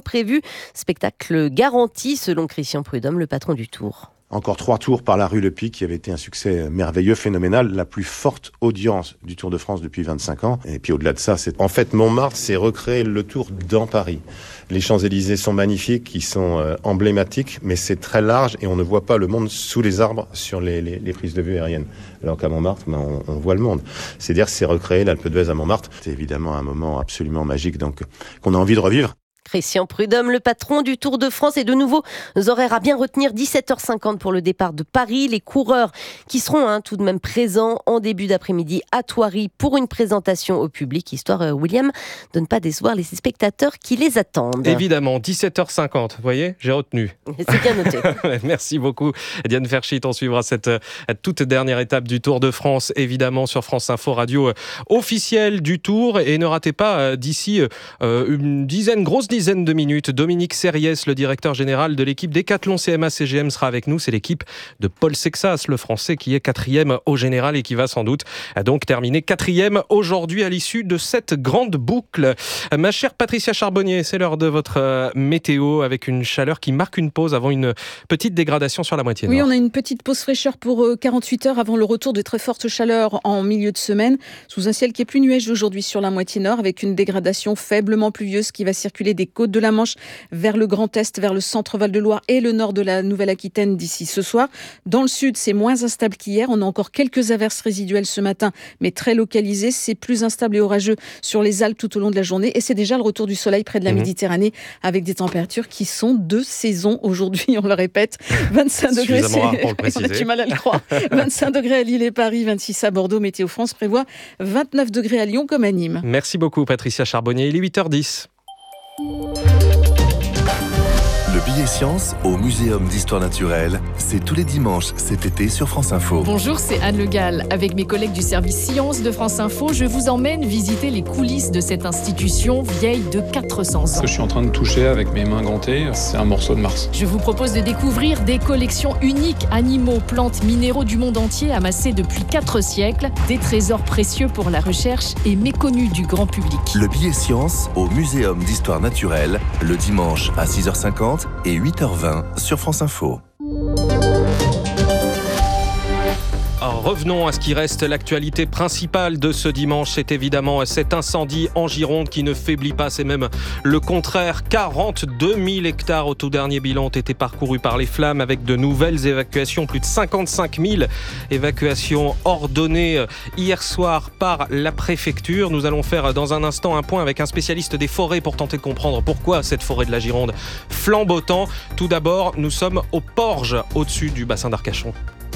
prévu. Spectacle garanti selon Christian Prudhomme, le patron du Tour. Encore 3 tours par la rue Le Pic qui avait été un succès merveilleux, phénoménal, la plus forte audience du Tour de France depuis 25 ans. Et puis au-delà de ça, en fait Montmartre, c'est recréer le Tour dans Paris. Les Champs-Élysées sont magnifiques, ils sont emblématiques, mais c'est très large et on ne voit pas le monde sous les arbres sur les prises de vue aériennes. Alors qu'à Montmartre, on voit le monde. C'est-à-dire que c'est recréer l'Alpe d'Huez à Montmartre. C'est évidemment un moment absolument magique, donc qu'on a envie de revivre. Christian Prudhomme, le patron du Tour de France, et de nouveaux horaires à bien retenir. 17h50 pour le départ de Paris. Les coureurs qui seront tout de même présents en début d'après-midi à Thoiry pour une présentation au public, histoire, William, de ne pas décevoir les spectateurs qui les attendent. Évidemment, 17h50, vous voyez, j'ai retenu. C'est bien noté. Merci beaucoup, Diane Ferschit. On suivra cette toute dernière étape du Tour de France, évidemment, sur France Info, radio officielle du Tour. Et ne ratez pas, d'ici une grosse dizaine de minutes, Dominique Serriès, le directeur général de l'équipe Décathlon CMA-CGM, sera avec nous. C'est l'équipe de Paul Sexas, le Français, qui est 4e au général et qui va sans doute donc terminer 4e aujourd'hui à l'issue de cette grande boucle. Ma chère Patricia Charbonnier, c'est l'heure de votre météo avec une chaleur qui marque une pause avant une petite dégradation sur la moitié nord. Oui, on a une petite pause fraîcheur pour 48 heures avant le retour de très fortes chaleurs en milieu de semaine, sous un ciel qui est plus nuageux aujourd'hui sur la moitié nord, avec une dégradation faiblement pluvieuse qui va circuler des côtes de la Manche vers le Grand Est, vers le centre Val-de-Loire et le nord de la Nouvelle-Aquitaine d'ici ce soir. Dans le sud, c'est moins instable qu'hier. On a encore quelques averses résiduelles ce matin, mais très localisées. C'est plus instable et orageux sur les Alpes tout au long de la journée. Et c'est déjà le retour du soleil près de la Méditerranée, avec des températures qui sont de saison aujourd'hui, on le répète. 25 degrés, on a du mal à le croire. 25 degrés à Lille et Paris, 26 à Bordeaux. Météo France prévoit 29 degrés à Lyon comme à Nîmes. Merci beaucoup, Patricia Charbonnier. Il est 8h10. Le billet science au Muséum d'Histoire Naturelle, c'est tous les dimanches cet été sur France Info. Bonjour, c'est Anne Le Gall. Avec mes collègues du service Sciences de France Info, je vous emmène visiter les coulisses de cette institution vieille de 400 ans. Ce que je suis en train de toucher avec mes mains gantées, c'est un morceau de Mars. Je vous propose de découvrir des collections uniques, animaux, plantes, minéraux du monde entier amassés depuis 4 siècles, des trésors précieux pour la recherche et méconnus du grand public. Le billet science au Muséum d'Histoire Naturelle, le dimanche à 6h50 et 8h20 sur France Info. Alors, revenons à ce qui reste l'actualité principale de ce dimanche. C'est évidemment cet incendie en Gironde qui ne faiblit pas, c'est même le contraire. 42 000 hectares au tout dernier bilan ont été parcourus par les flammes avec de nouvelles évacuations. Plus de 55 000 évacuations ordonnées hier soir par la préfecture. Nous allons faire dans un instant un point avec un spécialiste des forêts pour tenter de comprendre pourquoi cette forêt de la Gironde flambe autant. Tout d'abord, nous sommes au Porges, au-dessus du bassin d'Arcachon.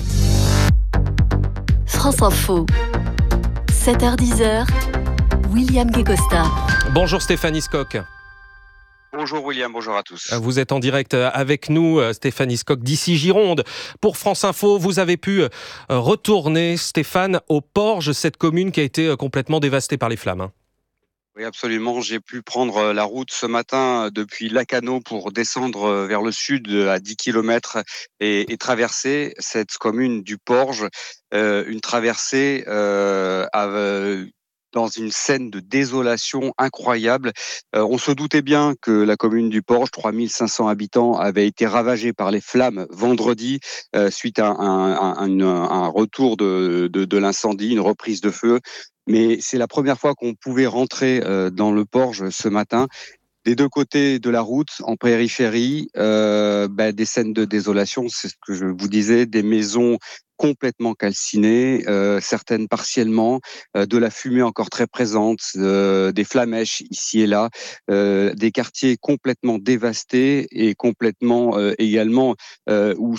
France Info, 7h-10h, William Guécosta. Bonjour Stéphanie Scocq. Bonjour William, bonjour à tous. Vous êtes en direct avec nous, Stéphanie Scocq, d'ici Gironde. Pour France Info, vous avez pu retourner, Stéphane, au Porges, cette commune qui a été complètement dévastée par les flammes. Oui, absolument. J'ai pu prendre la route ce matin depuis Lacanau pour descendre vers le sud à 10 km et traverser cette commune du Porges. Une traversée dans une scène de désolation incroyable. On se doutait bien que la commune du Porges, 3500 habitants, avait été ravagée par les flammes vendredi suite à un retour de l'incendie, une reprise de feu. Mais c'est la première fois qu'on pouvait rentrer dans le Porges ce matin. Des deux côtés de la route, en périphérie, des scènes de désolation, c'est ce que je vous disais, des maisons complètement calcinées, certaines partiellement, de la fumée encore très présente, des flamèches ici et là, des quartiers complètement dévastés et complètement également où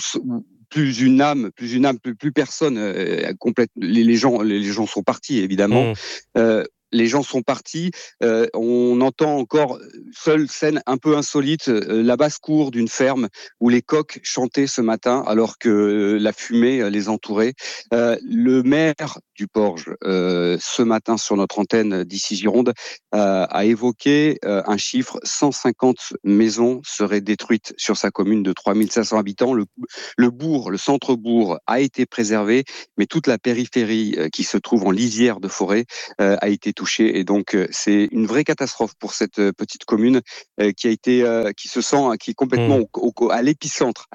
plus personne. Les gens sont partis évidemment. Les gens sont partis. On entend encore, seule scène un peu insolite, la basse-cour d'une ferme où les coqs chantaient ce matin alors que la fumée les entourait. Le maire du Porge, ce matin sur notre antenne d'ici Gironde, a évoqué un chiffre, 150 maisons seraient détruites sur sa commune de 3500 habitants. Le bourg, le centre-bourg a été préservé, mais toute la périphérie qui se trouve en lisière de forêt a été touchée. Et donc, c'est une vraie catastrophe pour cette petite commune qui est complètement à l'épicentre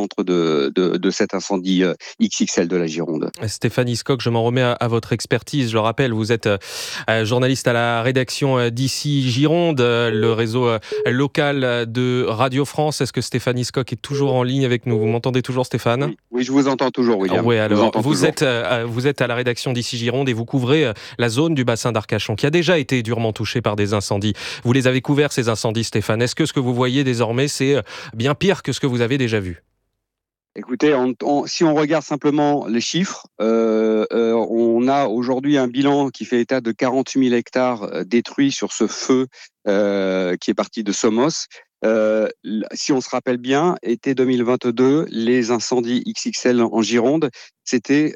de cet incendie XXL de la Gironde. Stéphanie Scocq, je m'en remets à votre expertise. Je le rappelle, vous êtes journaliste à la rédaction d'ici Gironde, le réseau local de Radio France. Est-ce que Stéphanie Scocq est toujours en ligne avec nous? Vous m'entendez toujours, Stéphane? Oui, je vous entends toujours, William. Oui, alors vous êtes à la rédaction d'ici Gironde et vous couvrez la zone du bassin d'Arcachon qui a déjà été durement touchée par des incendies. Vous les avez couverts, ces incendies, Stéphane. Est-ce que ce que vous voyez désormais, c'est bien pire que ce que vous avez déjà vu? Écoutez, si on regarde simplement les chiffres, on a aujourd'hui un bilan qui fait état de 40 000 hectares détruits sur ce feu qui est parti de Somos. Si on se rappelle bien, été 2022, les incendies XXL en Gironde, c'était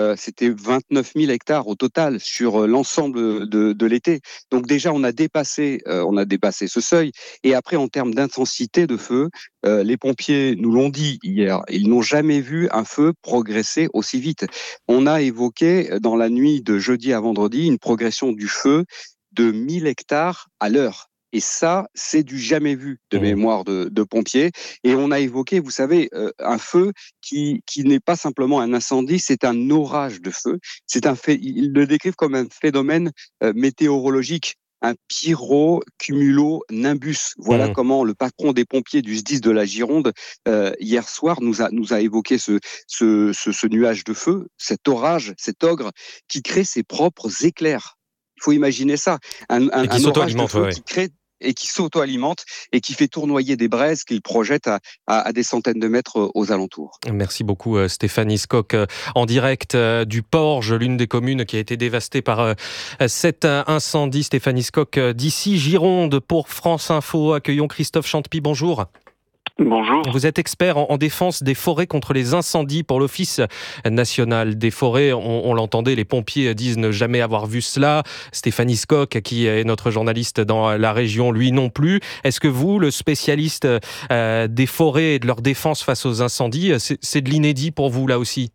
29 000 hectares au total sur l'ensemble de l'été. Donc déjà, on a dépassé ce seuil. Et après, en termes d'intensité de feu, les pompiers nous l'ont dit hier, ils n'ont jamais vu un feu progresser aussi vite. On a évoqué dans la nuit de jeudi à vendredi une progression du feu de 1000 hectares à l'heure. Et ça, c'est du jamais vu de mémoire de pompiers. Et on a évoqué, vous savez, un feu qui n'est pas simplement un incendie, c'est un orage de feu. Ils le décrivent comme un phénomène météorologique, un pyrocumulonimbus. Voilà comment le patron des pompiers du SDIS de la Gironde hier soir nous a évoqué ce nuage de feu, cet orage, cet ogre qui crée ses propres éclairs. Il faut imaginer ça, un orage de feu qui crée et qui s'auto-alimente et qui fait tournoyer des braises qu'il projette à des centaines de mètres aux alentours. Merci beaucoup Stéphanie Scocq, en direct du Porge, l'une des communes qui a été dévastée par cet incendie. Stéphanie Scocq d'ici Gironde pour France Info. Accueillons Christophe Chantepie, bonjour. Bonjour. Vous êtes expert en défense des forêts contre les incendies pour l'Office national des forêts. On l'entendait, les pompiers disent ne jamais avoir vu cela. Stéphanie Scocq, qui est notre journaliste dans la région, lui non plus. Est-ce que vous, le spécialiste des forêts et de leur défense face aux incendies, c'est de l'inédit pour vous là aussi?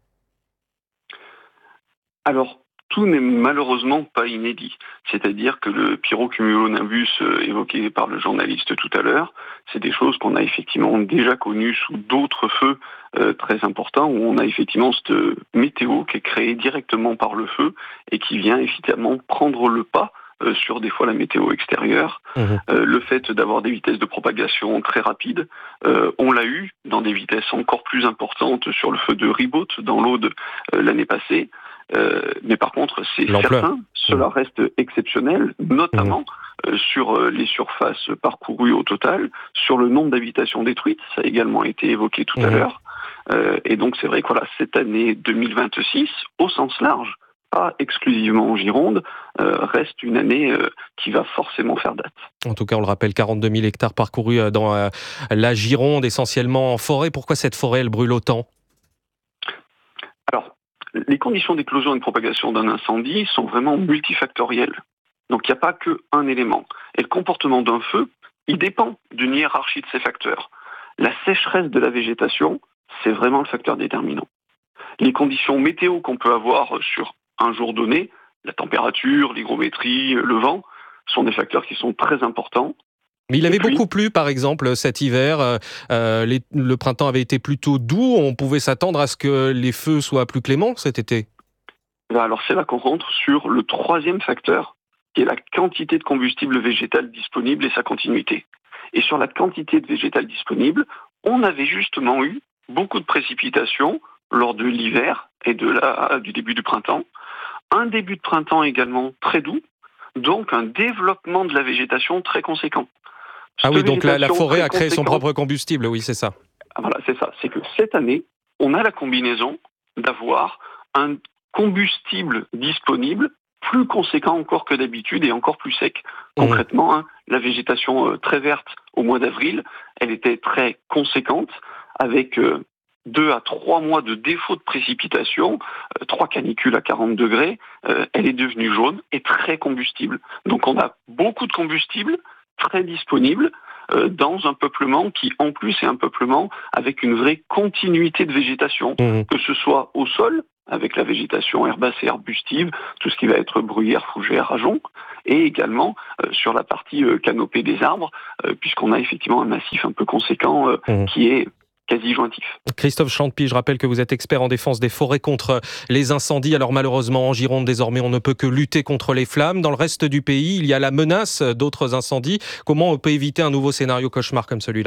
Alors, tout n'est malheureusement pas inédit. C'est-à-dire que le pyrocumulonimbus évoqué par le journaliste tout à l'heure, c'est des choses qu'on a effectivement déjà connues sous d'autres feux très importants, où on a effectivement cette météo qui est créée directement par le feu et qui vient effectivement prendre le pas sur des fois la météo extérieure. Le fait d'avoir des vitesses de propagation très rapides, on l'a eu dans des vitesses encore plus importantes sur le feu de Ribaute dans l'Aude l'année passée. Mais par contre, c'est certain, cela reste exceptionnel, notamment sur les surfaces parcourues au total, sur le nombre d'habitations détruites, ça a également été évoqué tout à l'heure. Et donc c'est vrai que voilà, cette année 2026, au sens large, pas exclusivement en Gironde, reste une année qui va forcément faire date. En tout cas, on le rappelle, 42 000 hectares parcourus dans la Gironde, essentiellement en forêt. Pourquoi cette forêt, elle brûle autant ? Alors, les conditions d'éclosion et de propagation d'un incendie sont vraiment multifactorielles. Donc il n'y a pas qu'un élément. Et le comportement d'un feu, il dépend d'une hiérarchie de ces facteurs. La sécheresse de la végétation, c'est vraiment le facteur déterminant. Les conditions météo qu'on peut avoir sur un jour donné, la température, l'hygrométrie, le vent, sont des facteurs qui sont très importants. Mais il avait beaucoup plu, par exemple, cet hiver. Le printemps avait été plutôt doux. On pouvait s'attendre à ce que les feux soient plus cléments cet été. Alors c'est là qu'on rentre sur le troisième facteur, qui est la quantité de combustible végétal disponible et sa continuité. Et sur la quantité de végétal disponible, on avait justement eu beaucoup de précipitations lors de l'hiver et du début du printemps. Un début de printemps également très doux, donc un développement de la végétation très conséquent. Ah oui, donc la forêt a créé son propre combustible, oui, c'est ça. Voilà, c'est ça. C'est que cette année, on a la combinaison d'avoir un combustible disponible plus conséquent encore que d'habitude et encore plus sec. Concrètement, la végétation très verte au mois d'avril, elle était très conséquente avec 2 à 3 mois de défaut de précipitation, 3 canicules à 40 degrés, elle est devenue jaune et très combustible. Donc on a beaucoup de combustible très disponible dans un peuplement qui en plus est un peuplement avec une vraie continuité de végétation, que ce soit au sol, avec la végétation herbacée arbustive, tout ce qui va être bruyère, fougère, ajonc, et également sur la partie canopée des arbres, puisqu'on a effectivement un massif un peu conséquent qui est quasi jointif. Christophe Chantepie, je rappelle que vous êtes expert en défense des forêts contre les incendies. Alors malheureusement, en Gironde, désormais, on ne peut que lutter contre les flammes. Dans le reste du pays, il y a la menace d'autres incendies. Comment on peut éviter un nouveau scénario cauchemar comme celui-là ?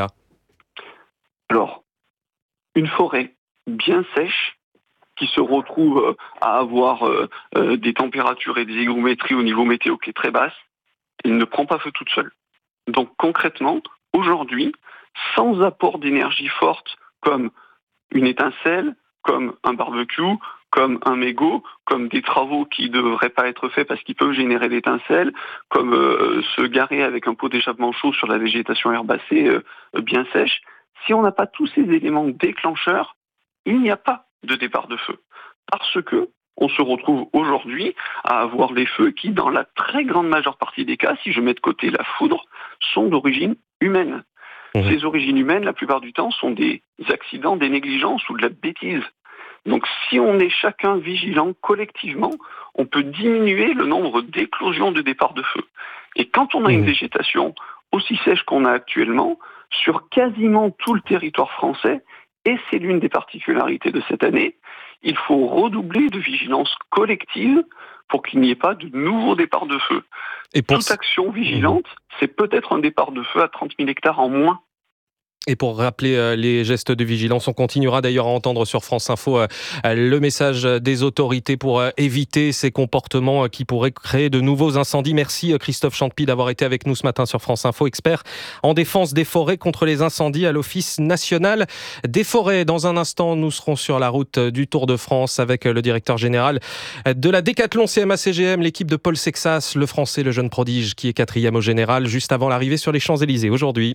Alors, une forêt bien sèche, qui se retrouve à avoir des températures et des hygrométries au niveau météo qui est très basse, elle ne prend pas feu toute seule. Donc concrètement, aujourd'hui, sans apport d'énergie forte comme une étincelle, comme un barbecue, comme un mégot, comme des travaux qui ne devraient pas être faits parce qu'ils peuvent générer l'étincelle, comme se garer avec un pot d'échappement chaud sur la végétation herbacée bien sèche. Si on n'a pas tous ces éléments déclencheurs, il n'y a pas de départ de feu. Parce que on se retrouve aujourd'hui à avoir des feux qui, dans la très grande majeure partie des cas, si je mets de côté la foudre, sont d'origine humaine. Ces origines humaines, la plupart du temps, sont des accidents, des négligences ou de la bêtise. Donc si on est chacun vigilant collectivement, on peut diminuer le nombre d'éclosions de départ de feu. Et quand on a une végétation aussi sèche qu'on a actuellement, sur quasiment tout le territoire français, et c'est l'une des particularités de cette année, il faut redoubler de vigilance collective pour qu'il n'y ait pas de nouveaux départs de feu. Et toute action vigilante, c'est peut-être un départ de feu à 30 000 hectares en moins. Et pour rappeler les gestes de vigilance, on continuera d'ailleurs à entendre sur France Info le message des autorités pour éviter ces comportements qui pourraient créer de nouveaux incendies. Merci Christophe Chantepie d'avoir été avec nous ce matin sur France Info, expert en défense des forêts contre les incendies à l'Office national des forêts. Dans un instant, nous serons sur la route du Tour de France avec le directeur général de la Décathlon CMA-CGM, l'équipe de Paul Sexas, le Français, le jeune prodige qui est 4e au général, juste avant l'arrivée sur les Champs-Élysées aujourd'hui.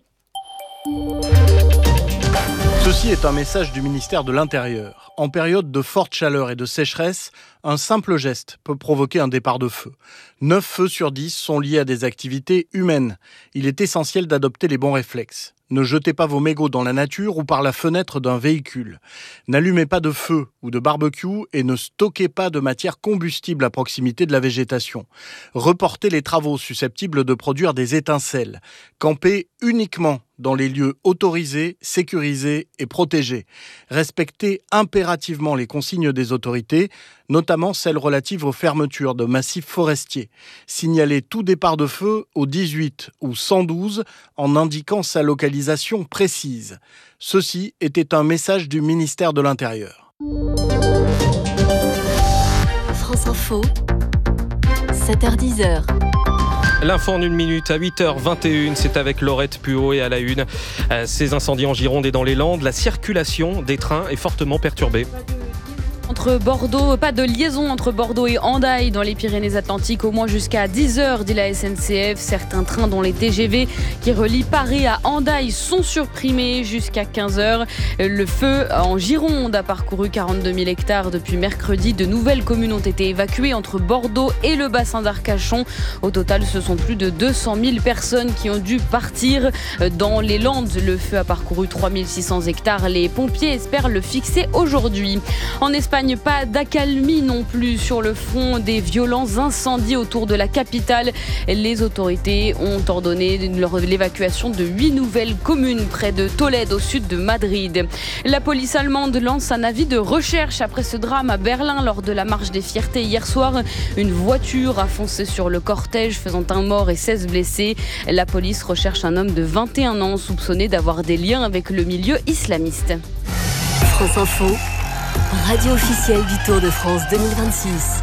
Ceci est un message du ministère de l'Intérieur. En période de forte chaleur et de sécheresse, un simple geste peut provoquer un départ de feu. 9 feux sur 10 sont liés à des activités humaines. Il est essentiel d'adopter les bons réflexes. Ne jetez pas vos mégots dans la nature ou par la fenêtre d'un véhicule. N'allumez pas de feu ou de barbecue et ne stockez pas de matière combustible à proximité de la végétation. Reportez les travaux susceptibles de produire des étincelles. Campez uniquement dans les lieux autorisés, sécurisés et protégés. Respectez impérativement les consignes des autorités, notamment celles relatives aux fermetures de massifs forestiers. Signalez tout départ de feu au 18 ou 112 en indiquant sa localisation précise. Ceci était un message du ministère de l'Intérieur. France Info, 7h-10h. L'info en 1 minute à 8h21, c'est avec Laurette Puot et à la une. Ces incendies en Gironde et dans les Landes, la circulation des trains est fortement perturbée. Pas de liaison entre Bordeaux et Hendaye dans les Pyrénées-Atlantiques, au moins jusqu'à 10h, dit la SNCF. Certains trains, dont les TGV qui relient Paris à Hendaye, sont surprimés jusqu'à 15h. Le feu en Gironde a parcouru 42 000 hectares depuis mercredi. De nouvelles communes ont été évacuées entre Bordeaux et le bassin d'Arcachon. Au total, ce sont plus de 200 000 personnes qui ont dû partir. Dans les Landes, le feu a parcouru 3 600 hectares. Les pompiers espèrent le fixer aujourd'hui. En Espagne, pas d'accalmie non plus sur le front des violents incendies autour de la capitale. Les autorités ont ordonné l'évacuation de 8 nouvelles communes près de Tolède, au sud de Madrid. La police allemande lance un avis de recherche après ce drame à Berlin lors de la marche des fiertés hier soir. Une voiture a foncé sur le cortège, faisant un mort et 16 blessés. La police recherche un homme de 21 ans soupçonné d'avoir des liens avec le milieu islamiste. France Info, radio officielle du Tour de France 2026.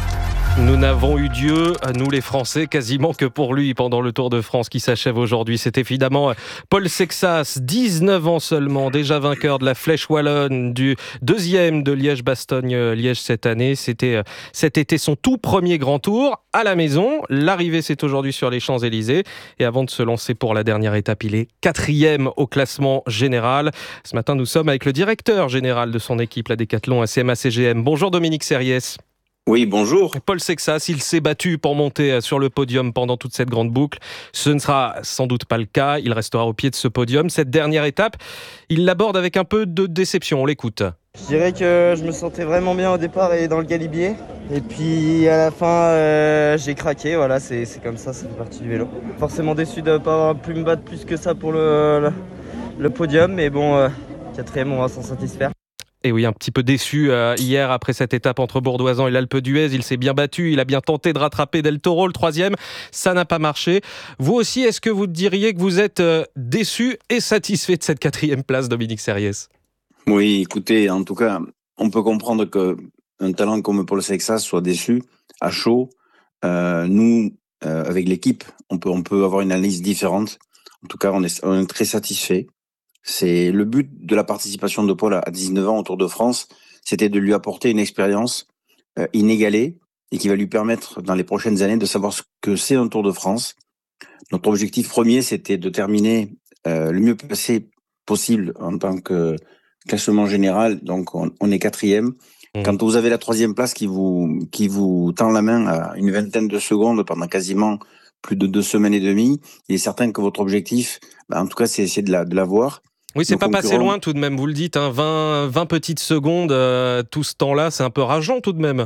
Nous n'avons eu Dieu, nous les Français, quasiment que pour lui pendant le Tour de France qui s'achève aujourd'hui. C'est évidemment Paul Sexas, 19 ans seulement, déjà vainqueur de la Flèche Wallonne, du 2e de Liège-Bastogne-Liège cette année. C'était cet été son tout premier grand tour à la maison. L'arrivée, c'est aujourd'hui sur les Champs-Élysées. Et avant de se lancer pour la dernière étape, il est 4e au classement général. Ce matin, nous sommes avec le directeur général de son équipe, la Décathlon CMA-CGM. Bonjour Dominique Serriès. Oui, bonjour. Paul Sexas, il s'est battu pour monter sur le podium pendant toute cette grande boucle. Ce ne sera sans doute pas le cas. Il restera au pied de ce podium. Cette dernière étape, il l'aborde avec un peu de déception. On l'écoute. Je dirais que je me sentais vraiment bien au départ et dans le galibier. Et puis à la fin, j'ai craqué. Voilà, c'est comme ça fait partie du vélo. Forcément déçu de ne pas avoir pu me battre plus que ça pour le podium. Mais bon, 4e, on va s'en satisfaire. Et oui, un petit peu déçu hier après cette étape entre Bourdoisan et l'Alpe d'Huez. Il s'est bien battu, il a bien tenté de rattraper Del Toro, le 3e. Ça n'a pas marché. Vous aussi, est-ce que vous diriez que vous êtes déçu et satisfait de cette 4e place, Dominique Serriès ? Oui, écoutez, en tout cas, on peut comprendre qu'un talent comme Paul Sexas soit déçu, à chaud. Nous, avec l'équipe, on peut avoir une analyse différente. En tout cas, on est très satisfait. C'est le but de la participation de Paul à 19 ans au Tour de France, c'était de lui apporter une expérience inégalée et qui va lui permettre dans les prochaines années de savoir ce que c'est un Tour de France. Notre objectif premier, c'était de terminer le mieux placé possible en tant que classement général. Donc on est 4e. Quand vous avez la 3e place qui vous tend la main à une vingtaine de secondes pendant quasiment plus de 2 semaines et demie, il est certain que votre objectif, en tout cas, c'est essayer de l'avoir. Oui, c'est pas passé loin tout de même, vous le dites, 20 petites secondes, tout ce temps-là, c'est un peu rageant tout de même.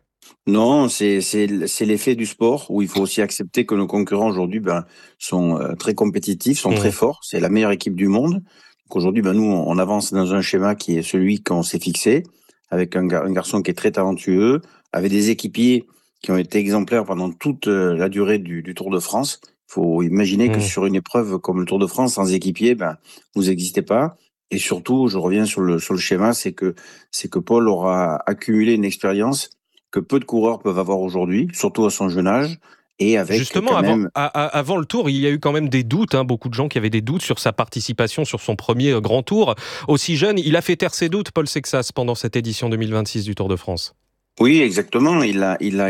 Non, c'est l'effet du sport, où il faut aussi accepter que nos concurrents aujourd'hui sont très compétitifs, sont très forts, c'est la meilleure équipe du monde. Donc aujourd'hui, nous, on avance dans un schéma qui est celui qu'on s'est fixé, avec un garçon qui est très talentueux, avec des équipiers qui ont été exemplaires pendant toute la durée du Tour de France. Il faut imaginer que sur une épreuve comme le Tour de France, sans équipier, vous n'existez pas. Et surtout, je reviens sur le schéma, c'est que Paul aura accumulé une expérience que peu de coureurs peuvent avoir aujourd'hui, surtout à son jeune âge. Et avec justement, avant le Tour, il y a eu quand même des doutes, beaucoup de gens qui avaient des doutes sur sa participation sur son premier grand Tour. Aussi jeune, il a fait taire ses doutes, Paul Sexas, pendant cette édition 2026 du Tour de France. Oui, exactement. Il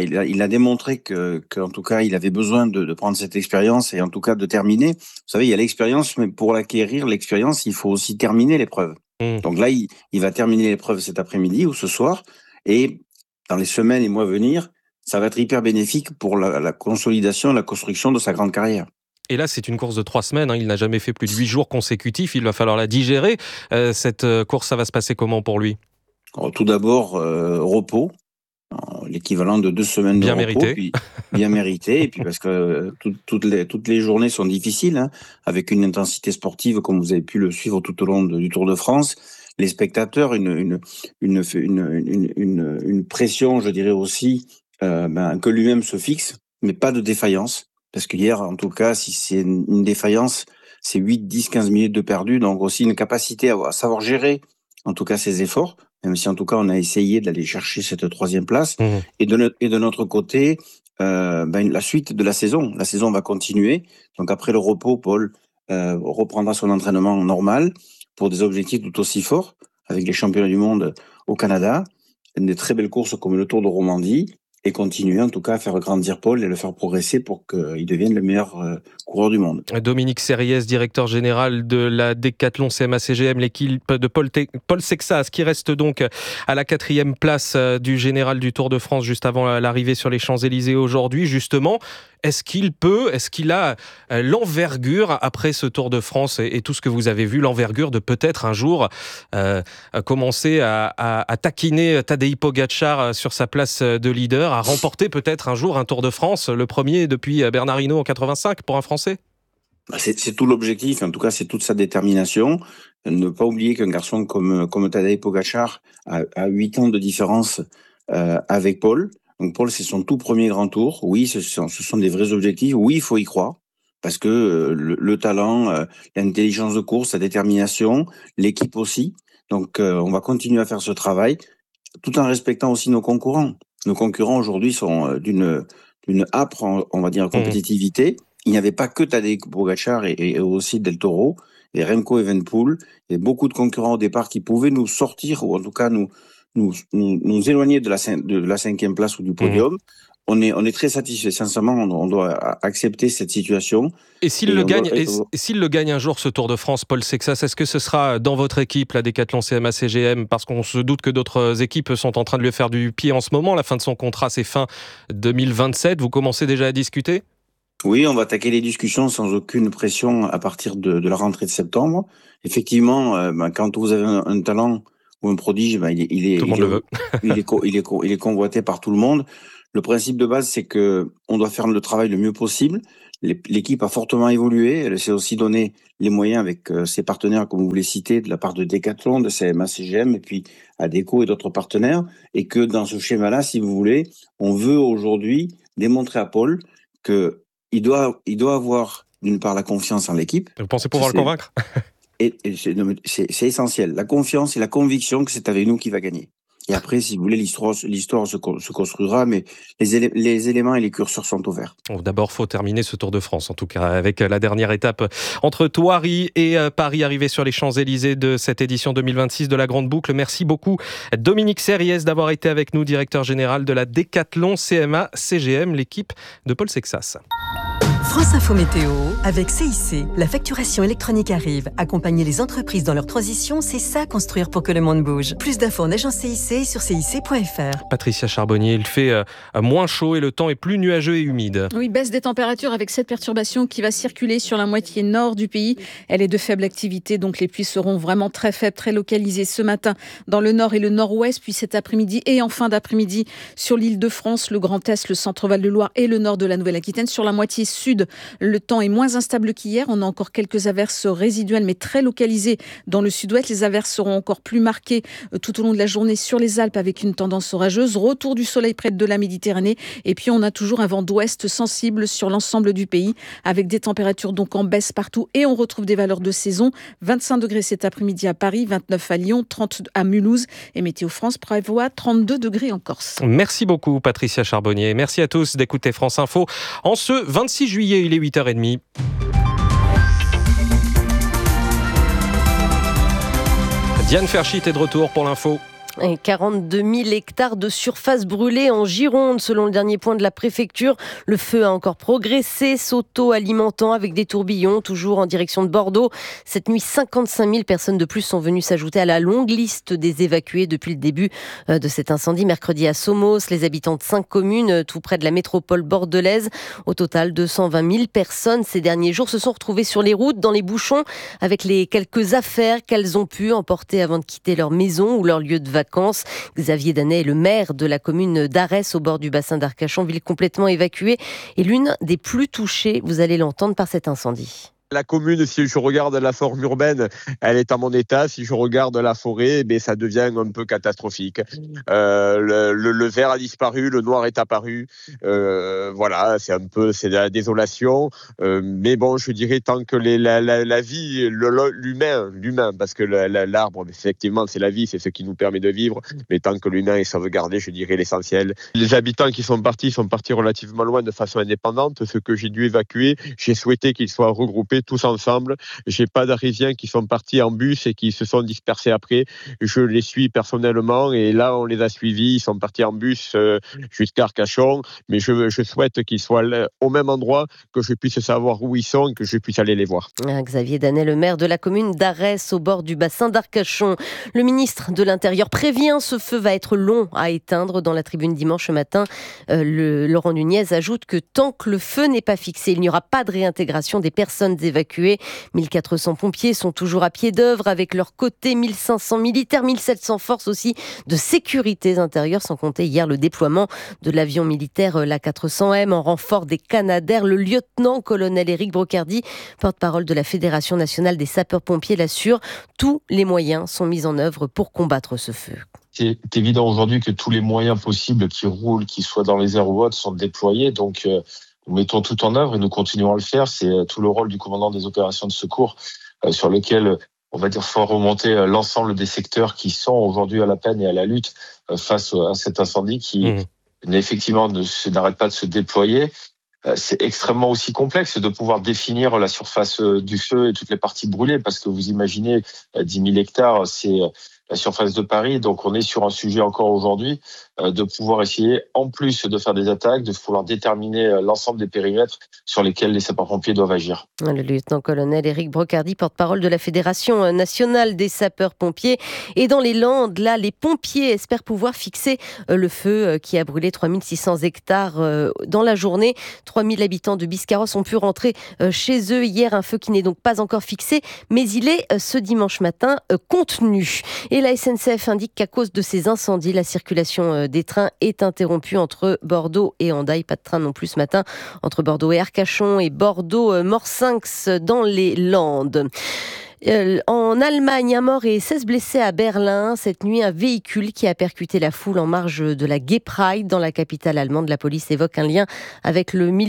a démontré qu'en tout cas, il avait besoin de prendre cette expérience et en tout cas de terminer. Vous savez, il y a l'expérience, mais pour l'acquérir, l'expérience, il faut aussi terminer l'épreuve. Donc là, il va terminer l'épreuve cet après-midi ou ce soir. Et dans les semaines et mois à venir, ça va être hyper bénéfique pour la consolidation, la construction de sa grande carrière. Et là, c'est une course de 3 semaines. Il n'a jamais fait plus de 8 jours consécutifs. Il va falloir la digérer. Cette course, ça va se passer comment pour lui ? Alors, tout d'abord, repos. L'équivalent de 2 semaines de repos, puis bien mérité, et puis parce que toutes les journées sont difficiles, avec une intensité sportive comme vous avez pu le suivre tout au long du Tour de France. Les spectateurs, une pression, je dirais aussi, que lui-même se fixe, mais pas de défaillance, parce qu'hier, en tout cas, si c'est une défaillance, c'est 8, 10, 15 minutes de perdu, donc aussi une capacité à savoir gérer, en tout cas, ses efforts, même si en tout cas on a essayé d'aller chercher cette 3e place. Et de notre côté, la suite de la saison va continuer. Donc après le repos, Paul reprendra son entraînement normal pour des objectifs tout aussi forts, avec les championnats du monde au Canada, des très belles courses comme le Tour de Romandie, et continuer en tout cas à faire grandir Paul et le faire progresser pour qu'il devienne le meilleur coureur du monde. Dominique Serriès, directeur général de la Décathlon CMA-CGM, l'équipe de Paul Sexas, qui reste donc à la 4e place du général du Tour de France juste avant l'arrivée sur les Champs-Élysées aujourd'hui. Justement, est-ce qu'il a l'envergure après ce Tour de France et tout ce que vous avez vu, l'envergure de peut-être un jour commencer à taquiner Tadej Pogačar sur sa place de leader, à remporter peut-être un jour un Tour de France, le premier depuis Bernard Hinault en 85 pour un Français ? C'est tout l'objectif, en tout cas c'est toute sa détermination. Ne pas oublier qu'un garçon comme Tadej Pogačar a 8 ans de différence avec Paul. Donc Paul, c'est son tout premier grand tour. Oui, ce sont des vrais objectifs. Oui, il faut y croire. Parce que le talent, l'intelligence de course, la détermination, l'équipe aussi. Donc on va continuer à faire ce travail, tout en respectant aussi nos concurrents. Nos concurrents aujourd'hui sont d'une âpre, on va dire, compétitivité. Il n'y avait pas que Tadej Pogačar et aussi Del Toro, et Remco Evenepoel, et beaucoup de concurrents au départ qui pouvaient nous sortir, ou en tout cas nous éloigner de la 5e place ou du podium. On est très satisfait. Sincèrement, on doit accepter cette situation. Et s'il le gagne un jour, ce Tour de France, Paul Sexas, est-ce que ce sera dans votre équipe, la Décathlon CMA CGM? Parce qu'on se doute que d'autres équipes sont en train de lui faire du pied en ce moment. La fin de son contrat, c'est fin 2027. Vous commencez déjà à discuter? Oui, on va attaquer les discussions sans aucune pression à partir de la rentrée de septembre. Effectivement, quand vous avez un talent ou un prodige, il est convoité par tout le monde. Le principe de base, c'est que on doit faire le travail le mieux possible. L'équipe a fortement évolué. Elle s'est aussi donné les moyens avec ses partenaires, comme vous les citez, de la part de Décathlon, de CMA, CGM, et puis ADECO et d'autres partenaires. Et que dans ce schéma-là, si vous voulez, on veut aujourd'hui démontrer à Paul que il doit avoir, d'une part, la confiance en l'équipe. Vous pensez pouvoir le convaincre? Et c'est essentiel. La confiance et la conviction que c'est avec nous qu'il va gagner. Et après, si vous voulez, l'histoire se construira, mais les éléments et les curseurs sont au vert. D'abord, il faut terminer ce Tour de France, en tout cas, avec la dernière étape entre Thoiry et Paris, arrivée sur les Champs-Élysées de cette édition 2026 de la Grande Boucle. Merci beaucoup, Dominique Serriès, d'avoir été avec nous, directeur général de la Décathlon CMA CGM, l'équipe de Paul Sexas. France Info Météo avec CIC. La facturation électronique arrive. Accompagner les entreprises dans leur transition, c'est ça construire pour que le monde bouge. Plus d'infos en agence CIC sur cic.fr. Patricia Charbonnier, il fait moins chaud et le temps est plus nuageux et humide. Oui, baisse des températures avec cette perturbation qui va circuler sur la moitié nord du pays. Elle est de faible activité, donc les pluies seront vraiment très faibles, très localisées ce matin dans le nord et le nord-ouest, puis cet après-midi et en fin d'après-midi sur l'île de France, le Grand Est, le centre-Val de Loire et le nord de la Nouvelle-Aquitaine. Sur la moitié sud, le temps est moins instable qu'hier. On a encore quelques averses résiduelles, mais très localisées dans le sud-ouest. Les averses seront encore plus marquées tout au long de la journée sur les Alpes avec une tendance orageuse. Retour du soleil près de la Méditerranée. Et puis, on a toujours un vent d'ouest sensible sur l'ensemble du pays avec des températures donc en baisse partout. Et on retrouve des valeurs de saison. 25 degrés cet après-midi à Paris, 29 à Lyon, 30 à Mulhouse. Et Météo France prévoit 32 degrés en Corse. Merci beaucoup, Patricia Charbonnier. Merci à tous d'écouter France Info. En ce 26 juillet, il est 8h30. Diane Ferchit est de retour pour l'info. 42 000 hectares de surface brûlée en Gironde, selon le dernier point de la préfecture. Le feu a encore progressé, s'auto-alimentant avec des tourbillons, toujours en direction de Bordeaux. Cette nuit, 55 000 personnes de plus sont venues s'ajouter à la longue liste des évacués depuis le début de cet incendie. Mercredi à Somos, les habitants de 5 communes, tout près de la métropole bordelaise. Au total, 220 000 personnes ces derniers jours se sont retrouvées sur les routes, dans les bouchons, avec les quelques affaires qu'elles ont pu emporter avant de quitter leur maison ou leur lieu de vacances. Xavier Danet est le maire de la commune d'Arès, au bord du bassin d'Arcachon, ville complètement évacuée et l'une des plus touchées, vous allez l'entendre, par cet incendie. La commune, si je regarde la forme urbaine, elle est à mon état. Si je regarde la forêt, ça devient un peu catastrophique. Le vert a disparu, le noir est apparu. Voilà, c'est la désolation. Mais bon, je dirais tant que la vie, l'humain, parce que l'arbre, effectivement, c'est la vie, c'est ce qui nous permet de vivre. Mais tant que l'humain est sauvegardé, je dirais l'essentiel. Les habitants qui sont partis relativement loin de façon indépendante. Ce que j'ai dû évacuer, j'ai souhaité qu'ils soient regroupés tous ensemble. J'ai pas d'Arisiens qui sont partis en bus et qui se sont dispersés après. Je les suis personnellement et là on les a suivis. Ils sont partis en bus jusqu'à Arcachon, mais je souhaite qu'ils soient au même endroit, que je puisse savoir où ils sont et que je puisse aller les voir. Xavier Danet, le maire de la commune d'Arès, au bord du bassin d'Arcachon. Le ministre de l'Intérieur prévient, ce feu va être long à éteindre. Dans la tribune dimanche matin, Laurent Nunez ajoute que tant que le feu n'est pas fixé, il n'y aura pas de réintégration des personnes évacués. 1400 pompiers sont toujours à pied d'œuvre avec leur côté 1500 militaires, 1700 forces aussi de sécurité intérieure, sans compter hier le déploiement de l'avion militaire l'A400M en renfort des Canadair. Le lieutenant-colonel Éric Brocardi, porte-parole de la Fédération nationale des sapeurs-pompiers, l'assure, tous les moyens sont mis en œuvre pour combattre ce feu. C'est évident aujourd'hui que tous les moyens possibles qui roulent, qu'ils soient dans les airs ou autres, sont déployés. Donc, nous mettons tout en œuvre et nous continuerons à le faire. C'est tout le rôle du commandant des opérations de secours sur lequel, on va dire, faut remonter l'ensemble des secteurs qui sont aujourd'hui à la peine et à la lutte face à cet incendie qui effectivement n'arrête pas de se déployer. C'est extrêmement aussi complexe de pouvoir définir la surface du feu et toutes les parties brûlées, parce que vous imaginez 10 000 hectares, c'est la surface de Paris. Donc on est sur un sujet encore aujourd'hui de pouvoir essayer, en plus de faire des attaques, de pouvoir déterminer l'ensemble des périmètres sur lesquels les sapeurs-pompiers doivent agir. Le lieutenant-colonel Éric Brocardi, porte-parole de la Fédération nationale des sapeurs-pompiers. Et dans les Landes, là, les pompiers espèrent pouvoir fixer le feu qui a brûlé 3600 hectares dans la journée. 3000 habitants de Biscarrosse ont pu rentrer chez eux hier. Un feu qui n'est donc pas encore fixé, mais il est ce dimanche matin contenu. Et la SNCF indique qu'à cause de ces incendies, la circulation des trains est interrompue entre Bordeaux et Hendaye. Pas de train non plus ce matin entre Bordeaux et Arcachon et Bordeaux-Morsinx dans les Landes. En Allemagne, un mort et 16 blessés à Berlin. Cette nuit, un véhicule qui a percuté la foule en marge de la Gay Pride dans la capitale allemande. La police évoque un lien avec le milieu